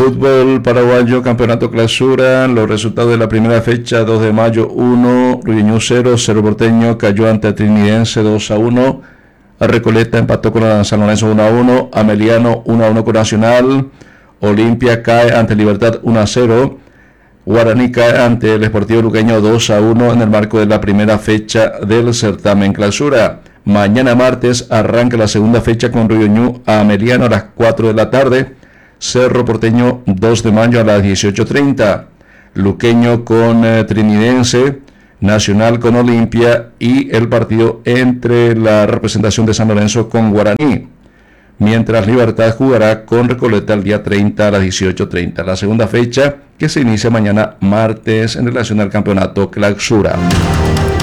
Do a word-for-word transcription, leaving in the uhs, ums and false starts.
Fútbol paraguayo, campeonato clausura, los resultados de la primera fecha: dos de mayo uno, Ruiñú cero, Cerro Porteño cayó ante Trinidense dos a uno, Recoleta empató con San Lorenzo uno a uno, Ameliano uno a uno con Nacional, Olimpia cae ante Libertad uno a cero, Guaraní cae ante el Sportivo Luqueño dos a uno en el marco de la primera fecha del certamen clausura. Mañana martes arranca la segunda fecha con Ruiñú a Ameliano a las cuatro de la tarde, Cerro Porteño dos de mayo a las dieciocho treinta, Luqueño con eh, Trinidense, Nacional con Olimpia y el partido entre la representación de San Lorenzo con Guaraní, mientras Libertad jugará con Recoleta el día treinta a las dieciocho treinta. La segunda fecha que se inicia mañana martes en relación al campeonato clausura.